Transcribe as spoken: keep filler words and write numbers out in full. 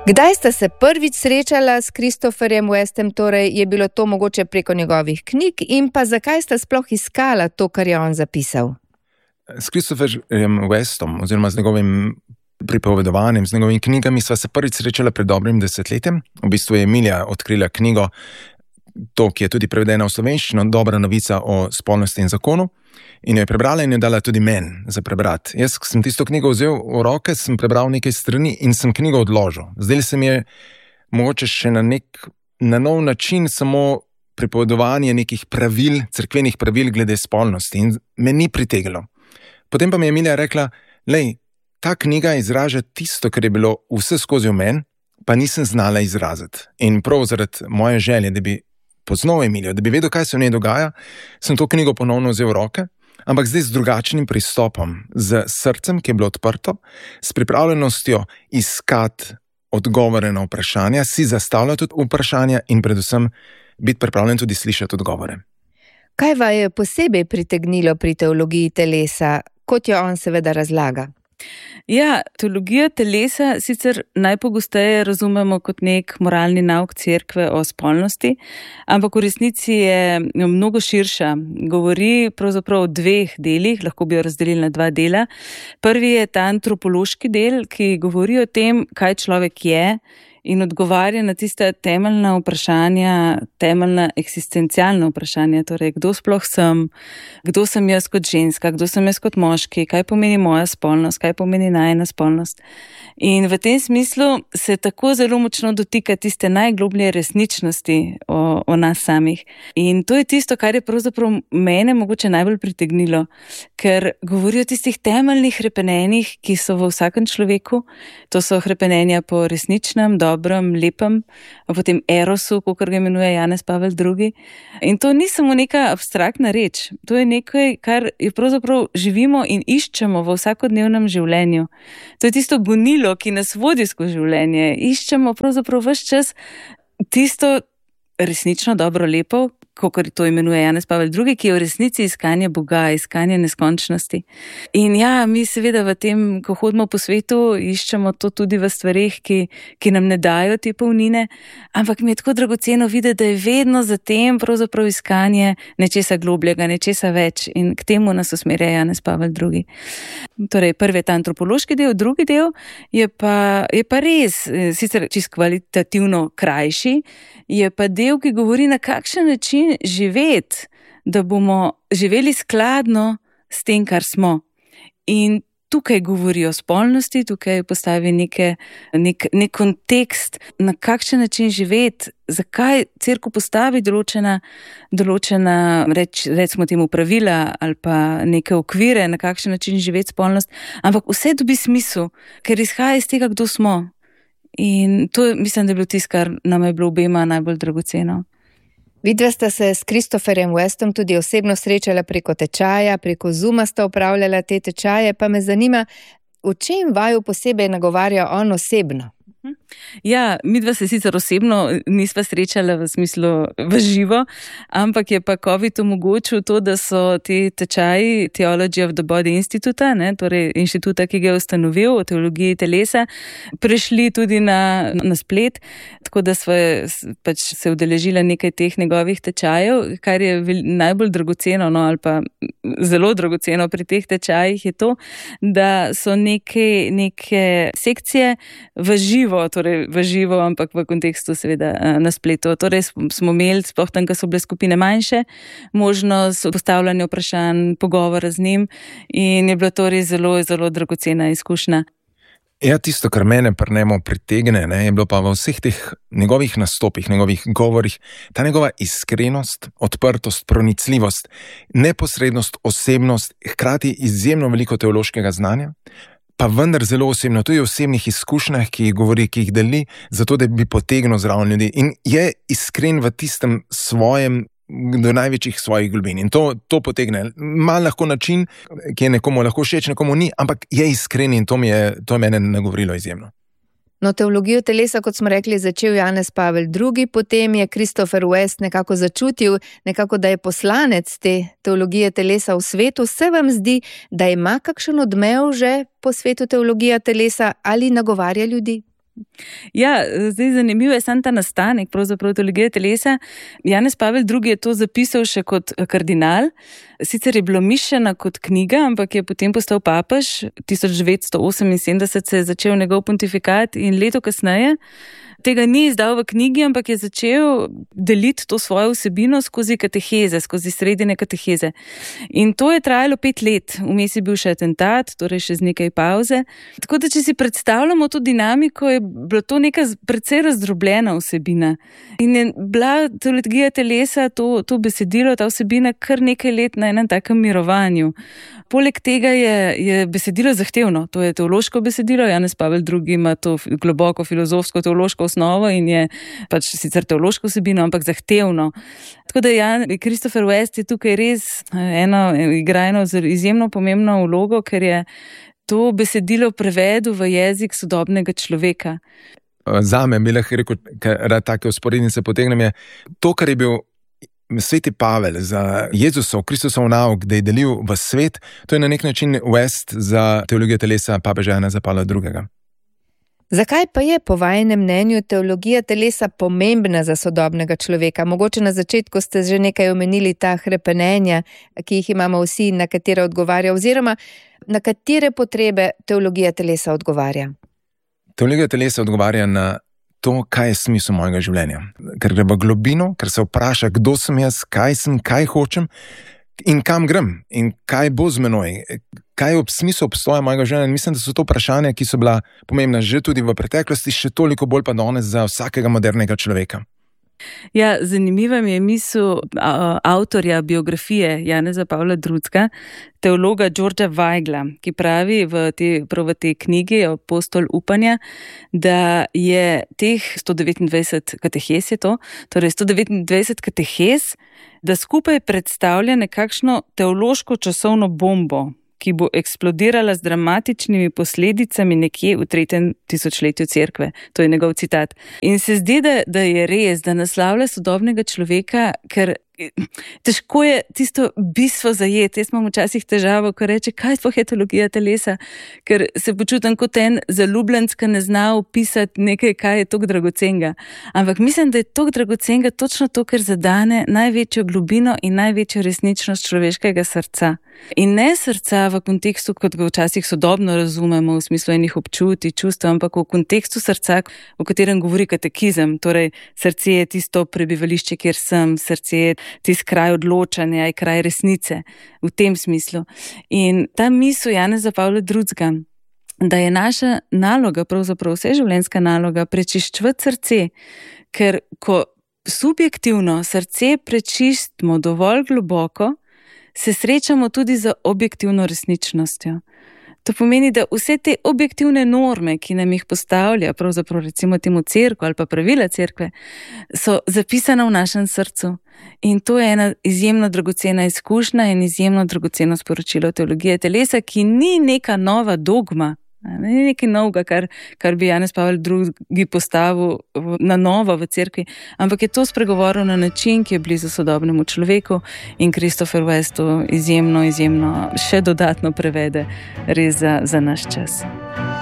Kdaj sta se prvič srečala s Christopherjem Westom, torej je bilo to mogoče preko njegovih knjig, in pa zakaj sta sploh iskala to, kar je on zapisal? S Christopherjem Westom oziroma z njegovim pripovedovanjem, z njegovimi knjigami sva se prvič srečala pred dobrim desetletjem. V bistvu je Emilija odkrila knjigo, to, ki je tudi prevedena v slovenščino, Dobra novica o spolnosti in zakonu, in jo je prebrala in jo dala tudi meni za prebrati. Jaz sem tisto knjigo vzel v roke, sem prebral nekaj strani in sem knjigo odložil. Zdaj se mi je mogoče še na nek na nov način samo pripovedovanje nekih pravil, cerkvenih pravil glede spolnosti, in me ni priteglo. Potem pa mi je Emilija rekla, lej, ta knjiga izraža tisto, kar je bilo vse skozi v meni, pa nisem znala izraziti. In prav zaradi moje želje, da bi poznal Emilijo, da bi vedel, kaj se v njej dogaja, sem to knjigo ponovno vzel v roke, ampak zdaj z drugačnim pristopom, z srcem, ki je bilo odprto, s pripravljenostjo iskati odgovore na vprašanja, si zastavljati tudi vprašanja in predvsem biti pripravljen tudi slišati odgovore. Kaj vas je posebej pritegnilo pri teologiji telesa, kot jo on seveda razlaga? Ja, teologija telesa sicer najpogosteje razumemo kot nek moralni nauk cerkve o spolnosti, ampak v resnici je mnogo širša. Govori pravzaprav o dveh delih, lahko bi jo razdelili na dva dela. Prvi je ta antropološki del, ki govori o tem, kaj človek je, in odgovarja na tiste temeljna vprašanja, temeljna eksistencialna vprašanja, torej kdo sploh sem, kdo sem jaz kot ženska, kdo sem jaz kot moški, kaj pomeni moja spolnost, kaj pomeni najina spolnost. In v tem smislu se tako zelo močno dotika tiste najgloblje resničnosti o, o nas samih. In to je tisto, kar je pravzaprav mene mogoče najbolj pritegnilo, ker govori o tistih temeljnih hrepenenjih, ki so v vsakem človeku. To so hrepenenja po resničnem, dobrem, lepem, potem erosu, kakor ga imenuje Janez Pavel drugi. In to ni samo neka abstraktna reč, to je nekaj, kar je pravzaprav živimo in iščemo v vsakodnevnem življenju. To je tisto gonilo, ki nas vodi skozi življenje. Iščemo pravzaprav ves čas tisto resnično dobro lepo, kakor to imenuje Janez Pavel drugi, ki je v resnici iskanje Boga, iskanje neskončnosti. In ja, mi seveda v tem, ko hodimo po svetu, iščemo to tudi v stvareh, ki, ki nam ne dajo te polnine, ampak mi je tako dragoceno videti, da je vedno za tem pravzaprav iskanje nečesa globljega, nečesa več, in k temu nas usmerja Janez Pavel drugi. Torej, prvi je ta antropološki del, drugi del je pa, je pa res, sicer čisto kvalitativno krajši, je pa del, ki govori, na kakšen način živeti, da bomo živeli skladno s tem, kar smo. In tukaj govori o spolnosti, tukaj postavi neke, nek, nek kontekst, na kakšen način živeti, zakaj cerkev postavi določena, določena reč, recimo temu pravila ali pa neke okvire, na kakšen način živeti spolnost, ampak vse dobi smisel, ker izhaja iz tega, kdo smo. In to mislim, da je bilo tisto, kar nam je bilo obema najbolj dragoceno. Vidva sta se s Christopherjem Westom tudi osebno srečala preko tečaja, preko Zooma sta upravljala te tečaje, pa me zanima, v čem vaju posebej nagovarja on osebno? Ja, midva se sicer osebno nisva srečala v smislu v živo, ampak je pa COVID omogočil to, da so te tečaji Theology of the Body Instituta, ne, torej inštituta, ki ga je ustanovil o teologiji telesa, prešli tudi na, na splet, tako da sva pač se udeležila nekaj teh njegovih tečajev, kar je vel, najbolj dragoceno, no, ali pa zelo dragoceno pri teh tečajih je to, da so neke, neke sekcije v živo, torej v živo, ampak v kontekstu seveda na spletu. Torej smo imeli, sploh tam, ko so bile skupine manjše, možnost postavljanja vprašanj, pogovora z njim, in je bila to res zelo, zelo dragocena izkušnja. Ja, tisto, kar mene pri njemu pritegne, ne, je bilo pa v vseh teh njegovih nastopih, njegovih govorih, ta njegova iskrenost, odprtost, pronicljivost, neposrednost, osebnost, hkrati izjemno veliko teološkega znanja, pa vendar zelo osebno, tudi o osebnih izkušnjah, ki jih govori, ki jih deli, zato da bi potegnil zraven ljudi. In je iskren v tistem svojem, do največjih svojih globin. In to, to potegne. Mal lahko način, ki je nekomu lahko všeč, nekomu ni, ampak je iskren in to, mi je, to je mene nagovorilo izjemno. No, teologijo telesa, kot smo rekli, začel Janez Pavel drugi, potem je Christopher West nekako začutil, nekako, da je poslanec te teologije telesa v svetu. Se vam zdi, da ima kakšen odmev že po svetu teologija telesa ali nagovarja ljudi? Ja, zdaj zanimivo je sam ta nastanek, pravzaprav teologije telesa. Janez Pavel drugi. je to zapisal še kot kardinal, sicer je bilo mišljena kot knjiga, ampak je potem postal papež, tisoč devetsto oseminsedemdeset se je začel njegov pontifikat in leto kasneje tega ni izdal v knjigi, ampak je začel deliti to svojo vsebino skozi kateheze, skozi sredine kateheze. In to je trajalo pet let. Vmes je bil še atentat, torej še z nekaj pauze. Tako da, če si predstavljamo to dinamiko, je bila to neka precej razdrobljena vsebina. In je bila teologija telesa, to, to besedilo, ta vsebina kar nekaj let na enem takem mirovanju. Poleg tega je, je besedilo zahtevno. To je teološko besedilo, Janez Pavel drugi. ima to globoko filozofsko, teološko osnovo in je pač sicer teološko vsebino, ampak zahtevno. Tako da Jan, Christopher West je tukaj res eno, igra eno izjemno pomembno vlogo, ker je to besedilo prevedel v jezik sodobnega človeka. Zame bi lahko rekel, ker rad take usporednice potegnem, je to, kar je bil Sveti Pavel za Jezusov, Kristusov nauk, da je delil v svet, to je na nek način West za teologijo telesa papeža Janeza Pavla drugega. Zakaj pa je po vajinem mnenju teologija telesa pomembna za sodobnega človeka? Mogoče na začetku ste že nekaj omenili ta hrepenenja, ki jih imamo vsi, na katere odgovarja, oziroma na katere potrebe teologija telesa odgovarja? Teologija telesa odgovarja na to, kaj je smisel mojega življenja. Ker gre v globino, ker se vpraša, kdo sem jaz, kaj sem, kaj hočem in kam grem in kaj bo z menoj, kaj je smisel obstoja mojega življenja. Mislim, da so to vprašanja, ki so bila pomembna že tudi v preteklosti, še toliko bolj pa danes za vsakega modernega človeka. Ja, zanimiva mi je misel avtorja biografije Janeza Pavla drugega, teologa Georgea Weigla, ki pravi v tej, prav v tej knjigi Apostol upanja, da je teh sto devetindvajset katehes je to, torej sto devetindvajset katehes, da skupaj predstavlja nekakšno teološko časovno bombo, ki bo eksplodirala z dramatičnimi posledicami nekje v tretjem tisočletju cerkve. To je njegov citat. In se zdi, da, da je res, da naslavlja sodobnega človeka, ker težko je tisto bistvo zajeti. Jaz imam včasih težavo, ko reče, kaj sploh je teologija telesa, ker se počutim kot en zaljubljenec, ki ne zna opisati nekaj, kaj je toliko dragocenga. Ampak mislim, da je toliko dragocenga točno to, ker zadane največjo globino in največjo resničnost človeškega srca. In ne srca v kontekstu, kot ga včasih sodobno razumemo, v smislu enih občutij, čustev, ampak v kontekstu srca, o katerem govori katekizem. Torej, srce je tisto prebivališče, kjer sem, srce je tisti kraj odločanja, je kraj resnice, v tem smislu. In ta misel Janeza Pavla drugega, da je naša naloga, pravzaprav vseživljenjska naloga, prečiščevati srce, ker ko subjektivno srce prečistimo dovolj globoko, se srečamo tudi z objektivno resničnostjo. To pomeni, da vse te objektivne norme, ki nam jih postavlja, pravzaprav recimo temu cerkev ali pa pravila cerkve, so zapisane v našem srcu. In to je ena izjemno dragocena izkušnja in izjemno dragoceno sporočilo teologije telesa, ki ni neka nova dogma, ni nekaj novega, kar, kar bi Janez Pavel drugi postavil na novo v cerkvi, ampak je to spregovoril na način, ki je blizu sodobnemu človeku, in Christopher West to izjemno, izjemno še dodatno prevede res za, za naš čas.